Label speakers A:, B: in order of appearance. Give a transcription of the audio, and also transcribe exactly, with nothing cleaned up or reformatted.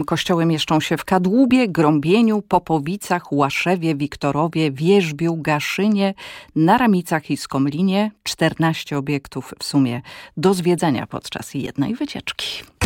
A: Kościoły mieszczą się w Kadłubie, Grąbieniu, Popowicach, Łaszewie, Wiktorowie, Wierzbiu, Gaszynie, Naramicach i Skomlinie. czternaście obiektów w sumie do zwiedzenia podczas jednej wycieczki.